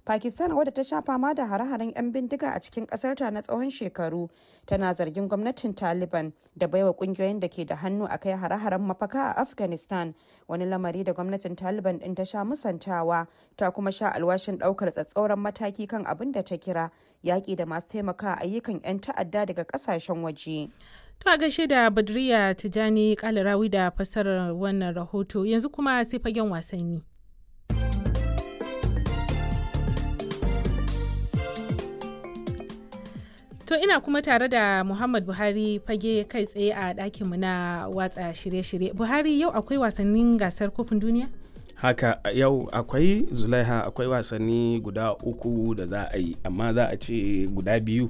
Pakistan, wadda ta sha fama da hare-haren 'yan bindiga a cikin ƙasarta na tsawon shekaru, tana zargin gwamnatin Taliban da baiwa ƙungiyoyin da ke da hannu a kai hare-haren mafaka a Afghanistan, wani lamari da gwamnatin Taliban ɗin ta sha musantawa, ta kuma sha alwashin ɗaukar tsatsauran mataki kan abin da ta kira yaƙi da masu taimaka ayyukan 'yan ta'adda daga ƙasashen waje. To a gaishe da Badriya Tijani Kalarawi da fassarar wannan rahoto, yanzu kuma sai fagen wasanni. To ina kuma tare da Muhammad Buhari fage kai tsaye a ɗakinmu na watsa shirye-shirye. Buhari, yau akwai wasannin gasar kofin duniya? Haka yau akwai Zulaiha, akwai wasanni guda 3 da za a yi, amma za a ce guda 2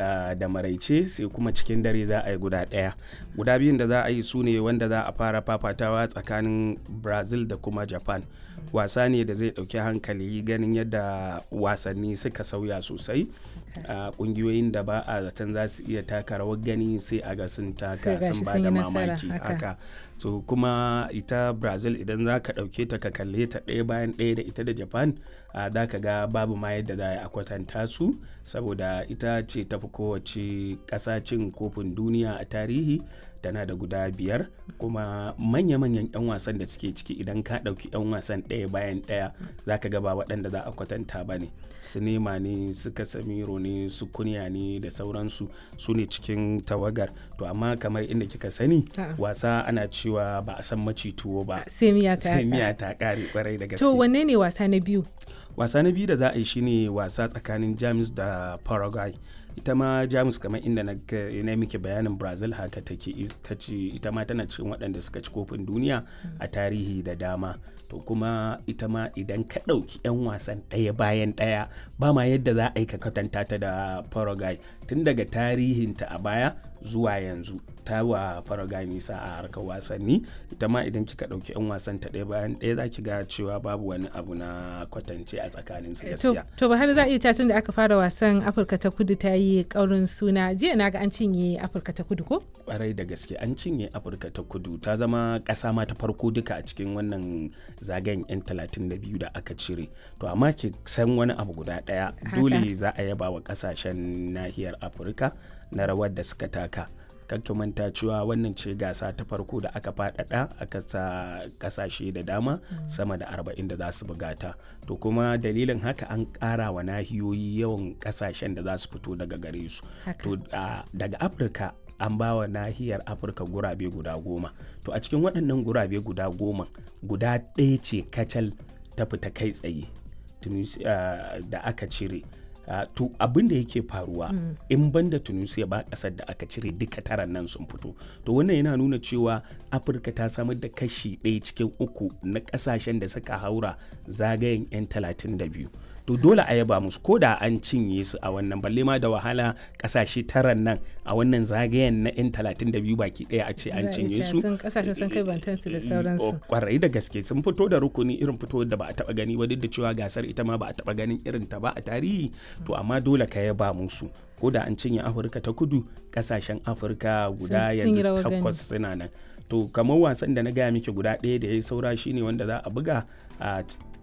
da maraice, sai kuma cikin dare za a yi guda 1. Guda 2 da za a yi su ne wanda za a fara fafatawa tsakanin Brazil da kuma Japan. Wasa ne da zai ɗauki hankali ganin yadda wasanni suka sauya sosai. Ƙungiyoyin da ba a zaton za su iya taka rawar gani sai a ga sun taka, sun ba da mamaki haka. So kuma ita Brazil idan za ka ɗauke ta ka kalle ta ɗaya bayan ɗaya da ita da Japan, za ka ga babu ma yadda za a kwatanta su, saboda ita ce tafi kowace ƙasa cin kofin duniya a tarihi, tana da guda 5, kuma manya-manyan 'yan wasan da suke ciki idan ka ɗauki 'yan wasan ɗaya bayan ɗaya za ka ga ba waɗanda za a kwatanta ba ne. Su Nema ne, su Casemiro ne, su Kunya ne da sauransu, su ne cikin tawagar. To amma kamar inda kika sani, wasa ana cewa ba a san maci tuwo ba, sai miya ta ƙare kwarai da gaske. To wanne ne wasa na biyu? Wasa na biyu da za a yi shine wasa tsakanin Jamus da Paraguay. Ita ma Jamus, kamar inda na miki bayanin Brazil haka take, ita ma tana cikin waɗanda suka ci kofin duniya a tarihi da dama. To kuma ita ma idan ka ɗauki 'yan wasan ɗaya bayan ɗaya, ba ma yadda za a yi ka kwatanta ta da Paraguay, tun daga tarihinta a baya zuwa yanzu ta wa Paraguay nisa a harkar wasanni. Ita ma idan kika ɗauki 'yan wasan ta ɗaya bayan ɗaya za ki ga cewa babu wani abu na kwatance a tsakanin su gaskiya. To ba har za a iya tun da aka fara wasan Afirka ta Kudu ta yi ƙaurin suna. Jiya na ga an cinye Afirka ta Kudu ko? Ƙwarai da gaske an cinye Afirka ta Kudu, ta zama ƙasa ma ta farko duka a cikin wannan zagayen 'yan 32 da aka cire. To amma ki san wani abu guda ɗaya, dole za a yaba wa ƙasashen nahiyar Afirka na rawar da suka taka. Kakki manta cewa wannan ce gasa ta farko da aka faɗaɗa, aka sa ƙasashe da dama sama da 40 da za su bugata. To kuma dalilin haka an ƙara wa nahiyoyi yawan ƙasashen da za su fito daga gare su. To daga Afirka an ba wa nahiyar Afirka gurabe guda 10. To a cikin waɗannan gurabe guda 10, guda ɗaya ce kacal ta fita kai tsaye da aka cire. To abin da yake faruwa, in banda Tunisia ba ƙasar da aka cire duka 9 nan sun fito. To wannan yana nuna cewa Afirka ta samar da kashi 1 cikin 3 na ƙasashen da suka haura zagayen 'yan 32. To dole a yaba musu, ko da an cinye su a wannan, balle ma da wahala ƙasashe 9 nan a wannan zagayen na 'yan 32 baki ɗaya a ce an cinye su. Ƙasashen sun kai bantansu da sauransu. Kwarai da gaske sun fito da rukuni irin fito da ba a taɓa gani ba, duk da cewa gasar ita ma ba a taɓa ganin irin ta ba a tarihi. To amma dole ka yaba musu, ko da an cinye Afirka ta Kudu, ƙasashen Afirka guda yanzu 8 suna nan. To kamar wasan da na gaya miki guda ɗaya da ya saura shine wanda za a buga a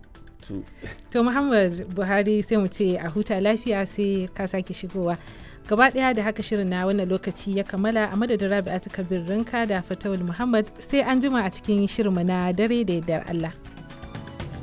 To Muhammad Buhari, sai mu ce a huta lafiya, sai ka sake shigowa. Gaba daya da haka shirin na wannan lokaci ya kammala, a madadin Rabi'atu Kabir Rinka da Fatawul Muhammad, sai an jima a cikin shirinmu na dare da yardar Allah.